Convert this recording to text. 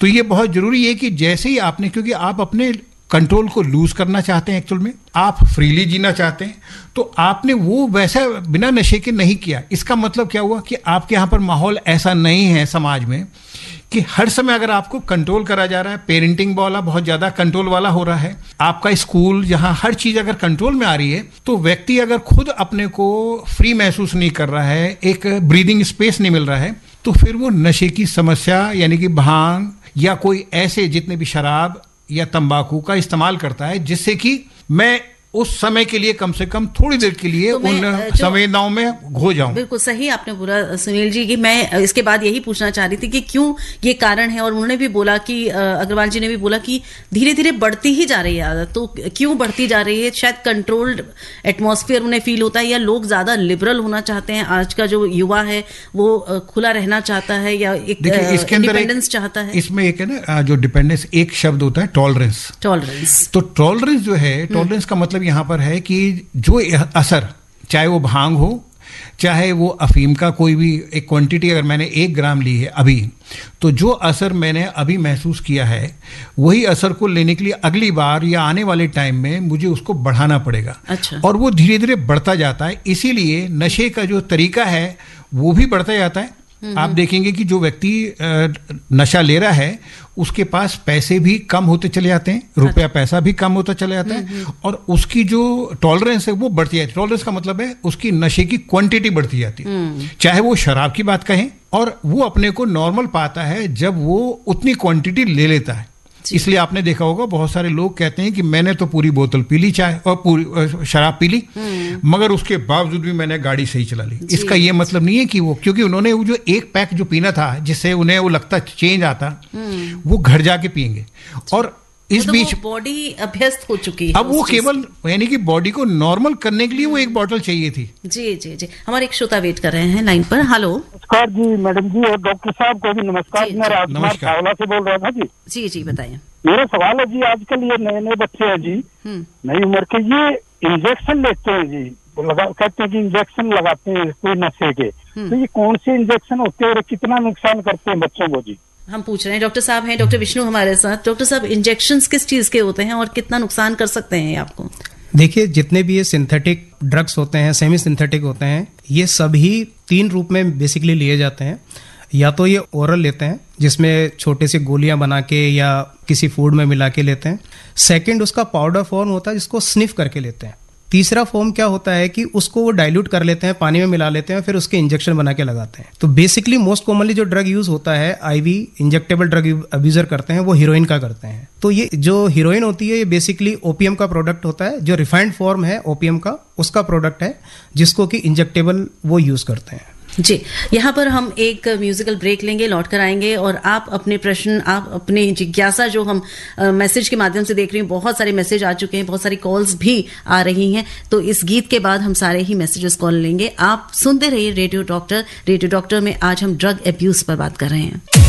तो ये बहुत जरूरी है कि जैसे ही आपने, क्योंकि आप अपने कंट्रोल को लूज करना चाहते हैं, एक्चुअल में आप फ्रीली जीना चाहते हैं, तो आपने वो वैसा बिना नशे के नहीं किया। इसका मतलब क्या हुआ कि आपके यहाँ पर माहौल ऐसा नहीं है समाज में कि हर समय अगर आपको कंट्रोल करा जा रहा है, पेरेंटिंग वाला बहुत ज्यादा कंट्रोल वाला हो रहा है, आपका स्कूल जहां हर चीज अगर कंट्रोल में आ रही है, तो व्यक्ति अगर खुद अपने को फ्री महसूस नहीं कर रहा है, एक ब्रीदिंग स्पेस नहीं मिल रहा है, तो फिर वो नशे की समस्या यानी कि भांग या कोई ऐसे जितने भी शराब या तंबाकू का इस्तेमाल करता है, जिससे कि मैं उस समय के लिए कम से कम थोड़ी देर के लिए उन संवेदनाओं में खो जाऊं। बिल्कुल सही आपने बोला सुनील जी, कि मैं इसके बाद यही पूछना चाह रही थी कि क्यों ये कारण है, और उन्होंने भी बोला कि अग्रवाल जी ने भी बोला कि धीरे धीरे बढ़ती ही जा रही है आदत। तो क्यों बढ़ती जा रही है? शायद कंट्रोल्ड एटमॉस्फेयर उन्हें फील होता है, या लोग ज्यादा लिबरल होना चाहते हैं। आज का जो युवा है वो खुला रहना चाहता है, या एक इंडिपेंडेंस चाहता है। इसमें एक है ना, जो डिपेंडेंस, एक शब्द होता है टॉलरेंस। तो टॉलरेंस जो है, टॉलरेंस का मतलब यहां पर है कि जो असर, चाहे वो भांग हो, चाहे वो अफीम का कोई भी एक क्वांटिटी, अगर मैंने 1 ग्राम ली है अभी, तो जो असर मैंने अभी महसूस किया है, वही असर को लेने के लिए अगली बार या आने वाले टाइम में मुझे उसको बढ़ाना पड़ेगा। अच्छा। और वो धीरे धीरे बढ़ता जाता है, इसीलिए नशे का जो तरीका है वो भी बढ़ता जाता है। आप देखेंगे कि जो व्यक्ति नशा ले रहा है उसके पास पैसे भी कम होते चले जाते हैं, रुपया पैसा भी कम होता चला जाता है, और उसकी जो टॉलरेंस है वो बढ़ती जाती है। टॉलरेंस का मतलब है उसकी नशे की क्वांटिटी बढ़ती जाती है। चाहे वो शराब की बात कहें, और वो अपने को नॉर्मल पाता है जब वो उतनी क्वांटिटी ले लेता है। इसलिए आपने देखा होगा बहुत सारे लोग कहते हैं कि मैंने तो पूरी बोतल पी ली, चाय और पूरी शराब पी ली, मगर उसके बावजूद भी मैंने गाड़ी सही चला ली। इसका ये मतलब नहीं है कि वो, क्योंकि उन्होंने वो जो 1 पैक जो पीना था जिससे उन्हें वो लगता चेंज आता, वो घर जाके पियेंगे, और इस बीच बॉडी अभ्यस्त हो चुकी है। अब वो केवल यानी कि बॉडी को नॉर्मल करने के लिए वो 1 बॉटल चाहिए थी। जी जी जी, हमारे एक श्रोता वेट कर रहे हैं लाइन पर। हेलो। नमस्कार जी मैडम जी, और डॉक्टर साहब को भी नमस्कार। मैं राजकुमार चावला से बोल रहा था जी। जी जी बताइए। मेरा सवाल है जी, आजकल ये नए नए बच्चे हैं जी, नई उम्र के, ये इंजेक्शन लेते हैं जी, कहते हैं कि इंजेक्शन लगाते हैं कोई नशे के, तो ये कौन से इंजेक्शन होते हैं और कितना नुकसान करते हैं बच्चों को जी? हम पूछ रहे हैं। डॉक्टर साहब हैं, डॉक्टर विष्णु हमारे साथ। डॉक्टर साहब, इंजेक्शंस किस चीज के होते हैं और कितना नुकसान कर सकते हैं आपको? देखिए, जितने भी ये सिंथेटिक ड्रग्स होते हैं, सेमी सिंथेटिक होते हैं, ये सभी 3 रूप में बेसिकली लिए जाते हैं। या तो ये ओरल लेते हैं, जिसमें छोटे से गोलियां बना के या किसी फूड में मिला के लेते हैं। सेकंड, उसका पाउडर फॉर्म होता है जिसको स्निफ करके लेते हैं। तीसरा फॉर्म क्या होता है कि उसको वो डाइल्यूट कर लेते हैं, पानी में मिला लेते हैं, फिर उसके इंजेक्शन बना के लगाते हैं। तो बेसिकली मोस्ट कॉमनली जो ड्रग यूज होता है, आईवी इंजेक्टेबल ड्रग अब्यूजर करते हैं, वो हीरोइन का करते हैं। तो ये जो हीरोइन होती है, ये बेसिकली ओपीएम का प्रोडक्ट होता है। जो रिफाइंड फॉर्म है ओपीएम का, उसका प्रोडक्ट है, जिसको कि इंजेक्टेबल वो यूज करते हैं। जी, यहाँ पर हम एक म्यूजिकल ब्रेक लेंगे, लौट कर आएंगे, और आप अपने प्रश्न, आप अपनी जिज्ञासा जो हम मैसेज के माध्यम से देख रहे हैं, बहुत सारे मैसेज आ चुके हैं, बहुत सारी कॉल्स भी आ रही हैं, तो इस गीत के बाद हम सारे ही मैसेजेस कॉल लेंगे। आप सुनते रहिए रेडियो डॉक्टर। रेडियो डॉक्टर में आज हम ड्रग अब्यूज पर बात कर रहे हैं।